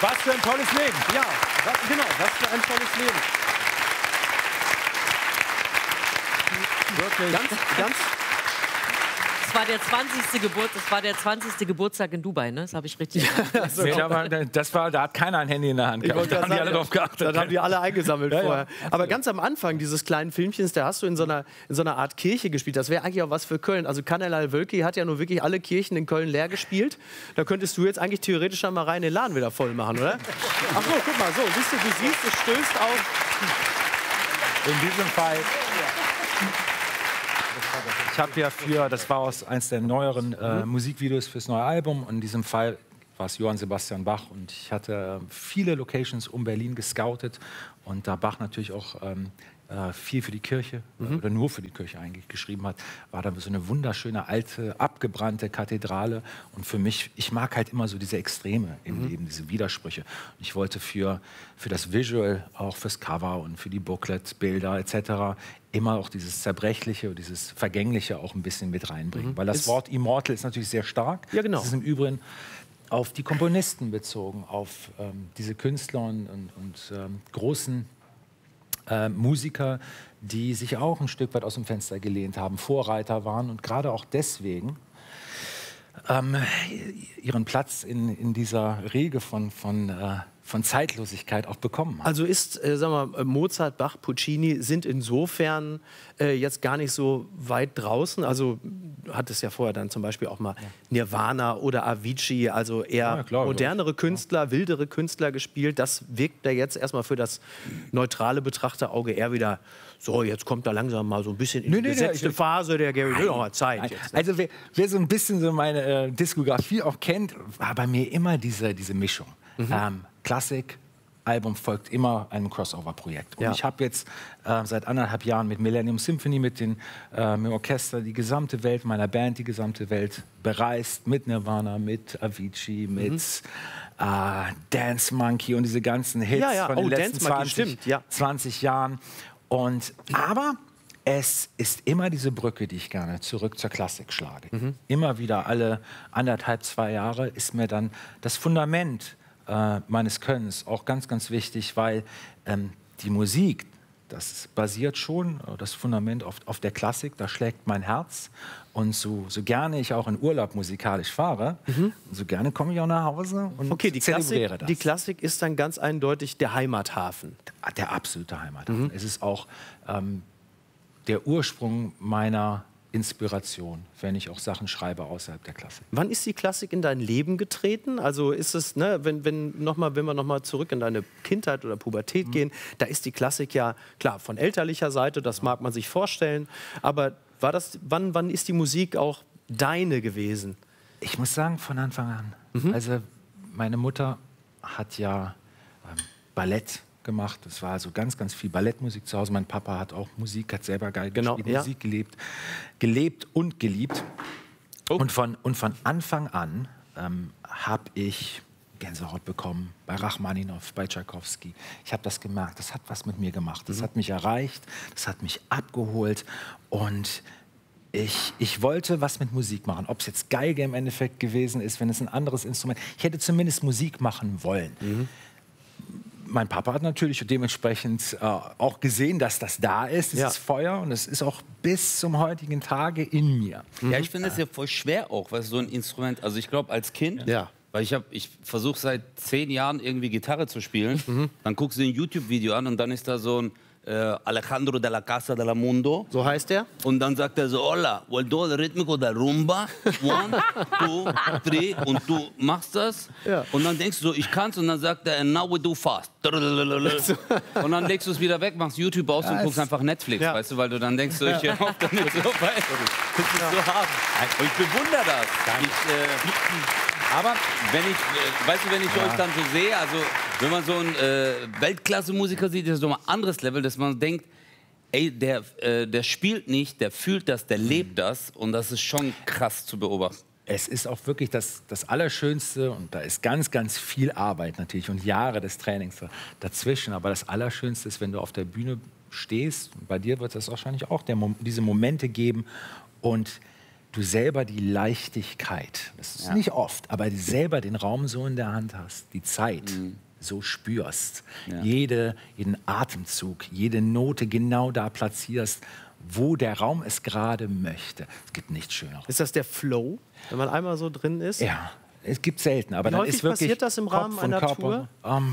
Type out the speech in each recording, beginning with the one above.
Was für ein tolles Leben. Ja, was für ein tolles Leben. Wirklich. Ganz. Das war der 20. Geburtstag in Dubai, ne? Das habe ich richtig Nee, da hat keiner ein Handy in der Hand gehabt. Da haben die alle drauf geachtet. Da haben die alle eingesammelt vorher. Ja. Aber ganz am Anfang dieses kleinen Filmchens, da hast du in so einer Art Kirche gespielt. Das wäre eigentlich auch was für Köln. Also Kanelal Wölki hat ja nur wirklich alle Kirchen in Köln leer gespielt. Da könntest du jetzt eigentlich theoretisch mal rein den Laden wieder voll machen, oder? Ach so, guck mal, so, siehst du, es stößt auf. In diesem Fall. Ich habe ja das war aus eines der neueren Musikvideos fürs neue Album. Und in diesem Fall war es Johann Sebastian Bach. Und ich hatte viele Locations um Berlin gescoutet. Und da Bach natürlich auch viel für die Kirche, oder nur für die Kirche eigentlich geschrieben hat, war da so eine wunderschöne, alte, abgebrannte Kathedrale. Und für mich, ich mag halt immer so diese Extreme im Leben, diese Widersprüche. Und ich wollte für das Visual, auch fürs Cover und für die Booklet-Bilder etc. immer auch dieses Zerbrechliche und dieses Vergängliche auch ein bisschen mit reinbringen. Weil das Wort Immortal ist natürlich sehr stark. Ja, genau. Das ist im Übrigen auf die Komponisten bezogen, auf diese Künstler und großen Musiker, die sich auch ein Stück weit aus dem Fenster gelehnt haben, Vorreiter waren und gerade auch deswegen ihren Platz in dieser Riege von Zeitlosigkeit auch bekommen haben. Also ist, sagen wir, Mozart, Bach, Puccini sind insofern jetzt gar nicht so weit draußen. Also hat es ja vorher dann zum Beispiel auch mal Nirvana oder Avicii, also eher modernere Künstler, wildere Künstler gespielt. Das wirkt da jetzt erstmal für das neutrale Betrachterauge eher wieder so, jetzt kommt da langsam mal so ein bisschen in die gesetzte Phase, der Gary will noch mal Zeit. Jetzt, ne? Also wer so ein bisschen so meine Diskografie auch kennt, war bei mir immer diese Mischung. Klassik, Album folgt immer einem Crossover-Projekt. Und ich habe jetzt seit 1,5 Jahren mit Millennium Symphony, mit dem Orchester, die gesamte Welt meiner Band, die gesamte Welt bereist, mit Nirvana, mit Avicii, mit Dance Monkey und diese ganzen Hits von den letzten 20 Jahren. Aber es ist immer diese Brücke, die ich gerne zurück zur Klassik schlage. Immer wieder alle 1,5, 2 Jahre ist mir dann das Fundament meines Könnens auch ganz, ganz wichtig, weil die Musik, das basiert schon, das Fundament auf der Klassik, da schlägt mein Herz. Und so gerne ich auch in Urlaub musikalisch fahre, so gerne komme ich auch nach Hause und zelebriere das. Die Klassik ist dann ganz eindeutig der Heimathafen. Der absolute Heimathafen. Es ist auch der Ursprung meiner Inspiration, wenn ich auch Sachen schreibe außerhalb der Klassik. Wann ist die Klassik in dein Leben getreten? Also ist es, ne, wenn wir noch mal zurück in deine Kindheit oder Pubertät gehen, da ist die Klassik ja, klar, von elterlicher Seite, das mag man sich vorstellen, aber wann ist die Musik auch deine gewesen? Ich muss sagen, von Anfang an. Also meine Mutter hat ja Ballett gemacht. Es war also ganz, ganz viel Ballettmusik zu Hause. Mein Papa hat auch Musik, hat selber Geige gespielt, Musik gelebt und geliebt. Und von Anfang an habe ich Gänsehaut bekommen bei Rachmaninow, bei Tschaikowski. Ich habe das gemerkt, das hat was mit mir gemacht. Das hat mich erreicht, das hat mich abgeholt und ich wollte was mit Musik machen. Ob es jetzt Geige im Endeffekt gewesen ist, wenn es ein anderes Instrument. Ich hätte zumindest Musik machen wollen. Mein Papa hat natürlich dementsprechend auch gesehen, dass das da ist, dieses Feuer. Und es ist auch bis zum heutigen Tage in mir. Ja, ich finde es ja voll schwer auch, weil so ein Instrument, also ich glaube als Kind, weil ich versuche seit 10 Jahren irgendwie Gitarre zu spielen, dann guckst du ein YouTube-Video an und dann ist da so ein Alejandro de la Casa de la Mundo. So heißt der? Und dann sagt er so, hola, vuelto el ritmo de rumba, 1, 2, 3 und du machst das und dann denkst du so, ich kann's und dann sagt er, and now we do fast. Und dann legst du es wieder weg, machst YouTube aus und guckst einfach Netflix, weißt du, weil du dann denkst, so, ich hör auf damit so weit. Das ist so hart. Und ich bewundere das. Aber wenn ich euch dann so sehe, also wenn man so einen Weltklasse-Musiker sieht, das ist nochmal ein anderes Level, dass man denkt, ey, der spielt nicht, der fühlt das, der lebt das und das ist schon krass zu beobachten. Es ist auch wirklich das Allerschönste und da ist ganz, ganz viel Arbeit natürlich und Jahre des Trainings dazwischen, aber das Allerschönste ist, wenn du auf der Bühne stehst, bei dir wird es wahrscheinlich auch diese Momente geben und du selber die Leichtigkeit, das ist nicht oft, aber selber den Raum so in der Hand hast, die Zeit so spürst, jeden Atemzug, jede Note genau da platzierst, wo der Raum es gerade möchte. Es gibt nichts Schöneres. Ist das der Flow, wenn man einmal so drin ist? Ja, es gibt selten, aber Wie dann häufig ist wirklich passiert das im Rahmen Kopf und einer Körper. Tour?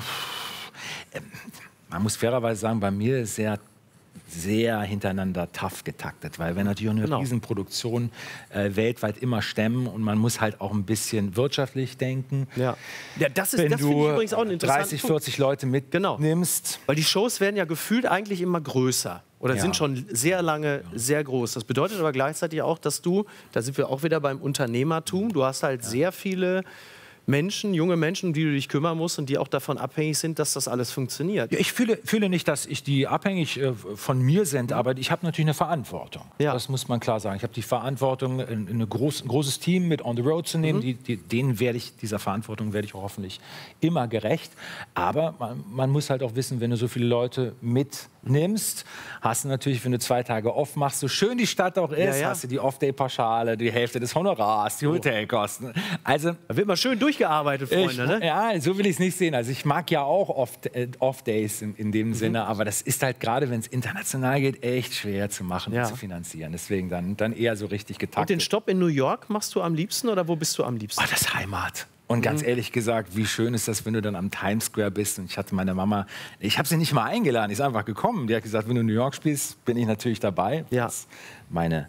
Man muss fairerweise sagen, bei mir ist sehr hintereinander tough getaktet, weil wir natürlich auch eine Riesenproduktion weltweit immer stemmen und man muss halt auch ein bisschen wirtschaftlich denken. Ja, das Wenn finde ich du übrigens auch einen interessanten 30, Punkt. 40 Leute mitnimmst. Weil die Shows werden ja gefühlt eigentlich immer größer oder sind schon sehr lange sehr groß. Das bedeutet aber gleichzeitig auch, dass du, da sind wir auch wieder beim Unternehmertum, du hast halt sehr viele Menschen, junge Menschen, um die du dich kümmern musst und die auch davon abhängig sind, dass das alles funktioniert. Ja, ich fühle nicht, dass die abhängig von mir sind, aber ich habe natürlich eine Verantwortung. Ja. Das muss man klar sagen. Ich habe die Verantwortung, ein großes Team mit on the road zu nehmen. Dieser Verantwortung werde ich auch hoffentlich immer gerecht. Aber man muss halt auch wissen, wenn du so viele Leute mitnimmst, hast du natürlich, wenn du 2 Tage off machst, so schön die Stadt auch ist, hast du die Off-Day-Pauschale, die Hälfte des Honorars, die Hotelkosten. Also da wird mal schön durchgearbeitet, Freunde. Ne? Ja, so will ich es nicht sehen. Also ich mag ja auch Off-Days in dem Sinne, aber das ist halt gerade, wenn es international geht, echt schwer zu machen und zu finanzieren. Deswegen dann eher so richtig getaktet. Und den Stopp in New York machst du am liebsten oder wo bist du am liebsten? Das ist Heimat. Und ganz ehrlich gesagt, wie schön ist das, wenn du dann am Times Square bist. Und ich hatte meine Mama, ich habe sie nicht mal eingeladen, die ist einfach gekommen. Die hat gesagt, wenn du in New York spielst, bin ich natürlich dabei. Ja. Das meine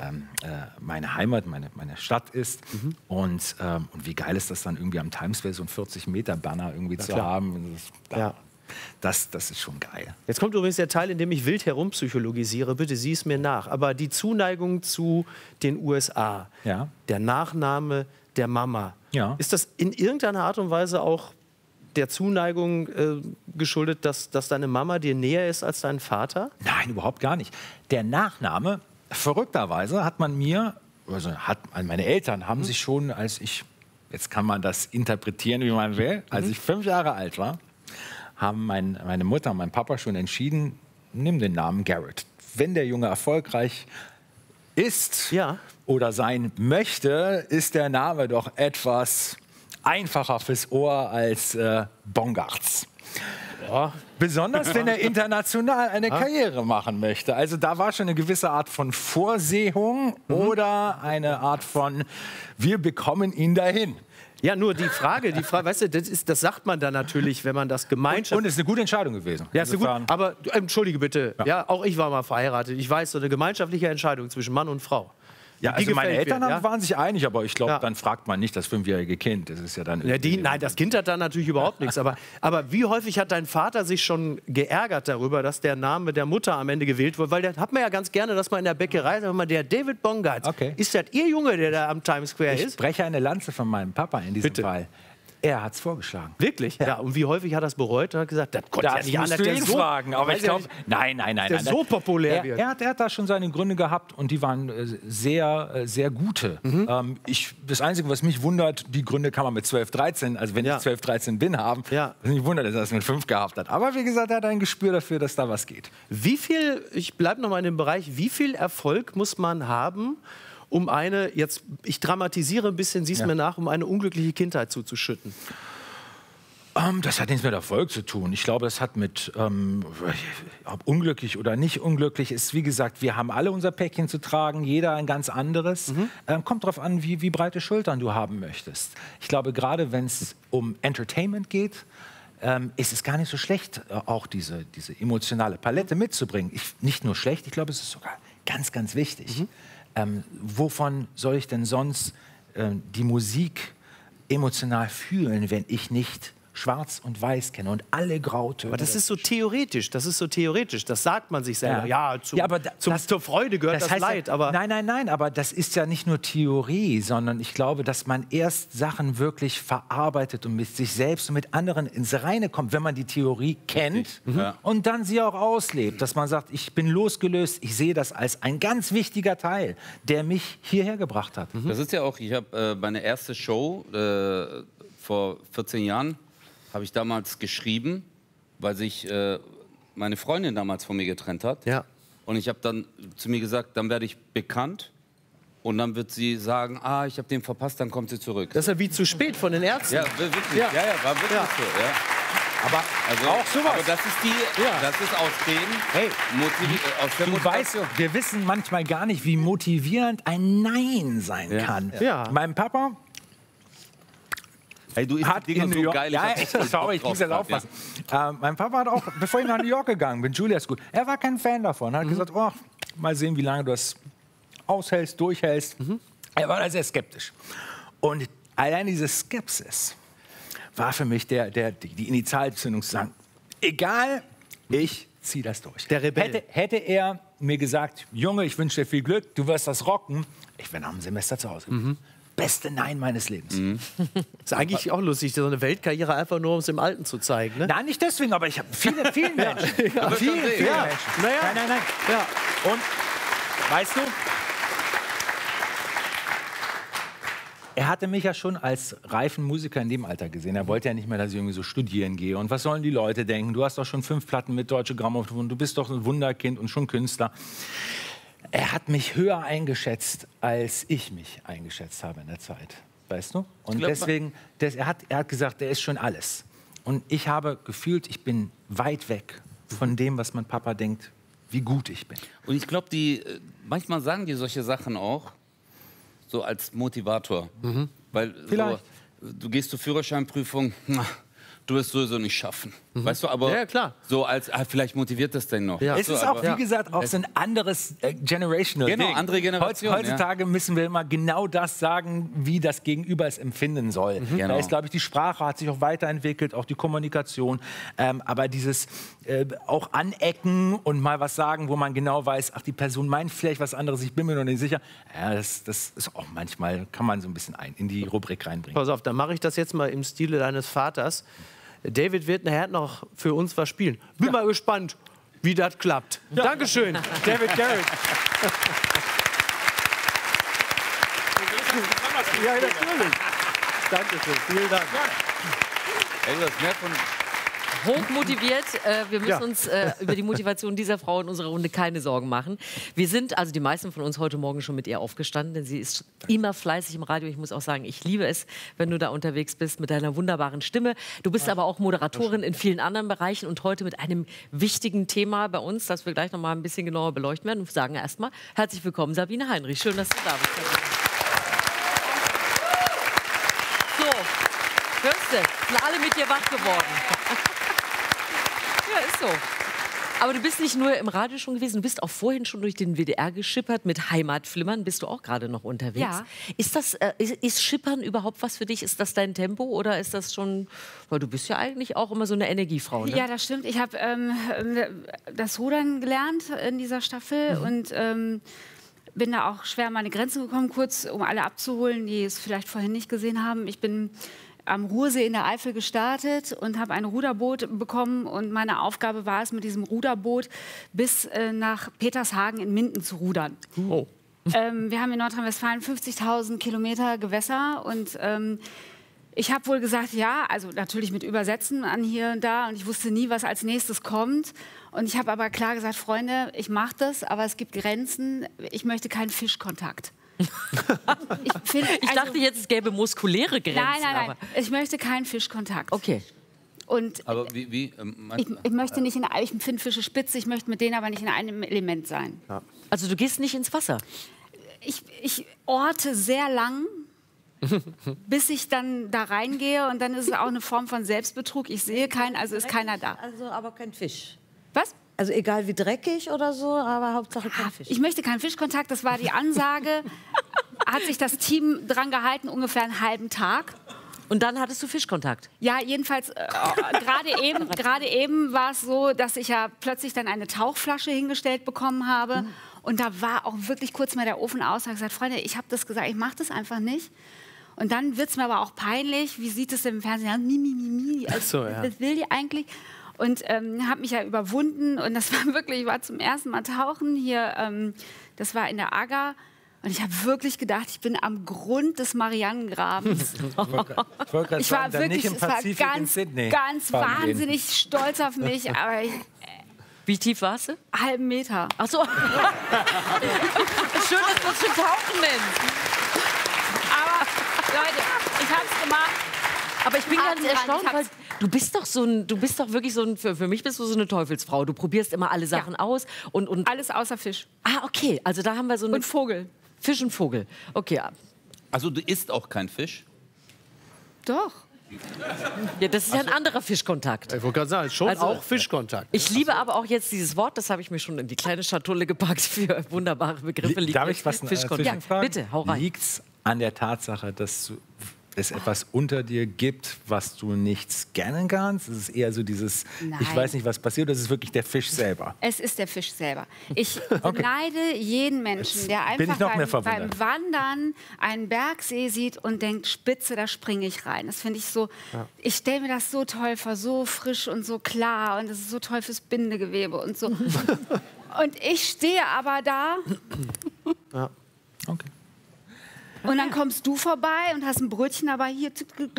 Heimat, meine Stadt ist. Und wie geil ist das dann irgendwie am Times Square so ein 40-Meter-Banner irgendwie zu haben. Das ist schon geil. Jetzt kommt übrigens der Teil, in dem ich wild herumpsychologisiere. Bitte sieh es mir nach. Aber die Zuneigung zu den USA, der Nachname der Mama, ist das in irgendeiner Art und Weise auch der Zuneigung geschuldet, dass deine Mama dir näher ist als dein Vater? Nein, überhaupt gar nicht. Der Nachname, verrückterweise, hat meine Eltern haben sich schon, jetzt kann man das interpretieren, wie man will, als ich 5 Jahre alt war, haben meine Mutter und mein Papa schon entschieden, nimm den Namen Garrett. Wenn der Junge erfolgreich ist oder sein möchte, ist der Name doch etwas einfacher fürs Ohr als Bongartz. Ja. Besonders, wenn er international eine Karriere machen möchte. Also da war schon eine gewisse Art von Vorsehung oder eine Art von, wir bekommen ihn dahin. Ja, nur die Frage, weißt du, das sagt man dann natürlich, wenn man das gemeinschaftlich... Und es ist eine gute Entscheidung gewesen. Ja, ist gut, aber entschuldige bitte, auch ich war mal verheiratet. Ich weiß, so eine gemeinschaftliche Entscheidung zwischen Mann und Frau. Ja, also meine Eltern waren sich einig, aber ich glaube, dann fragt man nicht das 5-jährige Kind. Das ist ja dann nein, das Kind hat dann natürlich überhaupt nichts. Aber wie häufig hat dein Vater sich schon geärgert darüber, dass der Name der Mutter am Ende gewählt wurde? Weil dann hat man ja ganz gerne, dass man in der Bäckerei sagt, der David Bongartz, ist das Ihr Junge, der da am Times Square ist? Ich breche eine Lanze von meinem Papa in diesem Fall. Er hat es vorgeschlagen. Wirklich? Ja. Und wie häufig hat er es bereut? Er hat gesagt, das konnte ja nicht anders. Du ihn fragen, aber ich glaube, nein. Der so populär wird. Er hat da schon seine Gründe gehabt und die waren sehr, sehr gute. Das Einzige, was mich wundert, die Gründe kann man mit 12, 13, also wenn ich 12, 13 bin, haben. Was mich wundert, dass er es mit 5 gehabt hat. Aber wie gesagt, er hat ein Gespür dafür, dass da was geht. Ich bleibe noch mal in dem Bereich, wie viel Erfolg muss man haben, um ich dramatisiere ein bisschen, sieh's mir nach, um eine unglückliche Kindheit zuzuschütten? Das hat nichts mit Erfolg zu tun. Ich glaube, das hat mit, ob unglücklich oder nicht unglücklich ist, wie gesagt, wir haben alle unser Päckchen zu tragen, jeder ein ganz anderes. Kommt darauf an, wie breite Schultern du haben möchtest. Ich glaube, gerade wenn es um Entertainment geht, ist es gar nicht so schlecht, auch diese emotionale Palette mitzubringen. Nicht nur schlecht, ich glaube, es ist sogar ganz, ganz wichtig. Wovon soll ich denn sonst die Musik emotional fühlen, wenn ich nicht Schwarz und Weiß kenne und alle Grautöne? Aber das ist so theoretisch, das sagt man sich selber. Zur Freude gehört das Leid. Aber nein, aber das ist ja nicht nur Theorie, sondern ich glaube, dass man erst Sachen wirklich verarbeitet und mit sich selbst und mit anderen ins Reine kommt, wenn man die Theorie kennt und dann sie auch auslebt. Dass man sagt, ich bin losgelöst, ich sehe das als ein ganz wichtiger Teil, der mich hierher gebracht hat. Das ist ja auch, ich habe meine erste Show vor 14 Jahren, habe ich damals geschrieben, weil sich meine Freundin damals von mir getrennt hat. Ja. Und ich habe dann zu mir gesagt, dann werde ich bekannt Und dann wird sie sagen, ich habe den verpasst, dann kommt sie zurück. Das ist ja wie zu spät von den Ärzten. Ja, wirklich. Ja, war wirklich so. Ja. Aber Also, auch sowas. aber das ist aus der Du weißt, wir wissen manchmal gar nicht, wie motivierend ein Nein sein kann. Ja. Mein Papa Hey, du isst hat die Dinger in New so York, geil. ja, hab echt sorry, ich Bock muss jetzt drauf aufpassen. Mein Papa hat auch, bevor ich nach New York gegangen bin, Julia School, er war kein Fan davon. Er hat gesagt, mal sehen, wie lange du das aushältst, durchhältst. Er war da sehr skeptisch. Und allein diese Skepsis war für mich die Initialzündung zu sagen, egal, ich ziehe das durch. Der Rebell. Hätte er mir gesagt, Junge, ich wünsche dir viel Glück, du wirst das rocken, ich wäre nach dem Semester zu Hause geblieben. Beste Nein meines Lebens. Ist eigentlich auch lustig, so eine Weltkarriere einfach nur, um es im Alten zu zeigen. Ne? Nein, nicht deswegen, aber ich habe vielen Menschen. Vielen Menschen. Naja. Nein. Ja. Und, weißt du, er hatte mich ja schon als reifen Musiker in dem Alter gesehen. Er wollte ja nicht mehr, dass ich irgendwie so studieren gehe. Und was sollen die Leute denken? Du hast doch schon 5 Platten mit Deutsche Grammophon, du bist doch ein Wunderkind und schon Künstler. Er hat mich höher eingeschätzt, als ich mich eingeschätzt habe in der Zeit. Weißt du? Und deswegen, er hat gesagt, der ist schon alles. Und ich habe gefühlt, ich bin weit weg von dem, was mein Papa denkt, wie gut ich bin. Und ich glaube, manchmal sagen die solche Sachen auch, so als Motivator. Weil so, du gehst zur Führerscheinprüfung, du wirst sowieso nicht schaffen. Weißt du, aber Ja, klar. so als, vielleicht motiviert das denn noch. Ja. Es ist auch, wie gesagt, auch so ein anderes generational Genau, Ding. andere Generation, Heutzutage müssen wir immer genau das sagen, wie das Gegenüber es empfinden soll. Da Genau. ist, glaube ich, die Sprache hat sich auch weiterentwickelt, auch die Kommunikation. Aber dieses auch anecken und mal was sagen, wo man genau weiß, ach, die Person meint vielleicht was anderes, ich bin mir noch nicht sicher. Ja, das ist auch manchmal, kann man so ein bisschen in die Rubrik reinbringen. Pass auf, dann mache ich das jetzt mal im Stile deines Vaters. David wird nachher noch für uns was spielen. Bin mal gespannt, wie das klappt. Dankeschön, David Garrett. Ja, natürlich. Dankeschön, vielen Dank. Ey, du hast mehr von Hochmotiviert. Wir müssen uns über die Motivation dieser Frau in unserer Runde keine Sorgen machen. Wir sind, also die meisten von uns, heute Morgen schon mit ihr aufgestanden, denn sie ist immer fleißig im Radio. Ich muss auch sagen, ich liebe es, wenn du da unterwegs bist mit deiner wunderbaren Stimme. Du bist aber auch Moderatorin in vielen anderen Bereichen und heute mit einem wichtigen Thema bei uns, das wir gleich noch mal ein bisschen genauer beleuchten werden. Und sagen erstmal herzlich willkommen, Sabine Heinrich. Schön, dass du da bist. So, hörst du, sind alle mit dir wach geworden. Ja, ist so. Aber du bist nicht nur im Radio schon gewesen, du bist auch vorhin schon durch den WDR geschippert. Mit Heimatflimmern bist du auch gerade noch unterwegs. Ja. Ist Schippern überhaupt was für dich? Ist das dein Tempo oder ist das schon... Weil du bist ja eigentlich auch immer so eine Energiefrau, ne? Ja, das stimmt. Ich habe das Rudern gelernt in dieser Staffel und bin da auch schwer an meine Grenzen gekommen, kurz um alle abzuholen, die es vielleicht vorhin nicht gesehen haben. Ich bin am Ruhrsee in der Eifel gestartet und habe ein Ruderboot bekommen. Und meine Aufgabe war es, mit diesem Ruderboot bis nach Petershagen in Minden zu rudern. Oh. Wir haben in Nordrhein-Westfalen 50.000 Kilometer Gewässer und ich habe wohl gesagt, ja, also natürlich mit Übersetzen an hier und da und ich wusste nie, was als nächstes kommt. Und ich habe aber klar gesagt, Freunde, ich mache das, aber es gibt Grenzen. Ich möchte keinen Fischkontakt. Ich dachte jetzt, es gäbe muskuläre Grenzen. Nein. Aber Ich möchte keinen Fischkontakt. okay. Und Aber wie ich möchte nicht ich finde Fische spitze, ich möchte mit denen aber nicht in einem Element sein. Ja. Also du gehst nicht ins Wasser? Ich orte sehr lang, bis ich dann da reingehe und dann ist es auch eine Form von Selbstbetrug. Ich sehe keinen, also ist keiner da. Also aber kein Fisch. Was? Also egal wie dreckig oder so, aber Hauptsache kein Fisch. Ich möchte keinen Fischkontakt, das war die Ansage. Hat sich das Team dran gehalten, ungefähr einen halben Tag. Und dann hattest du Fischkontakt? Ja, jedenfalls, gerade eben war es so, dass ich ja plötzlich dann eine Tauchflasche hingestellt bekommen habe. Und da war auch wirklich kurz mal der Ofen aus. Ich habe gesagt, Freunde, ich habe das gesagt, ich mache das einfach nicht. Und dann wird es mir aber auch peinlich. Wie sieht es denn im Fernsehen aus? Mi. Also, Ach so, ja. Das will die eigentlich. Und habe mich ja überwunden. Und das war wirklich, ich war zum ersten Mal tauchen hier. Das war in der Agger. Und ich habe wirklich gedacht, ich bin am Grund des Marianengrabens. Ich war wirklich, es war ganz wahnsinnig stolz auf mich. Aber Wie tief warst du? Halben Meter. Ach so. Schön, dass du uns schon tauchen nennst. Aber Leute, ich hab's gemacht. Aber ich bin ganz Atem erstaunt, dran, weil du bist doch wirklich so ein, für mich bist du so eine Teufelsfrau. Du probierst immer alle Sachen aus und Alles außer Fisch. Ah, okay, also da haben wir so eine Und Vogel. Fisch und Vogel. Okay, Also du isst auch kein Fisch? Doch. ja, das ist ja ein anderer Fischkontakt. Ich wollte gerade sagen, schon Also- auch Fischkontakt. Ich liebe aber auch jetzt dieses Wort, das habe ich mir schon in die kleine Schatulle gepackt für wunderbare Begriffe. Darf ich was Fischkontakt. Ja, zwischenfragen? bitte, hau rein. Liegt's an der Tatsache, dass es etwas unter dir gibt, was du nicht scannen kannst? Es ist eher so dieses, ich Nein. weiß nicht, was passiert, das ist wirklich der Fisch selber. Es ist der Fisch selber. Ich beneide jeden Menschen, der bin ich einfach noch mehr beim verwundert. Wandern einen Bergsee sieht und denkt, Spitze, da springe ich rein. Das finde ich so, ich stelle mir das so toll vor, so frisch und so klar und das ist so toll fürs Bindegewebe und so. Und ich stehe aber da Okay. und dann kommst du vorbei und hast ein Brötchen dabei hier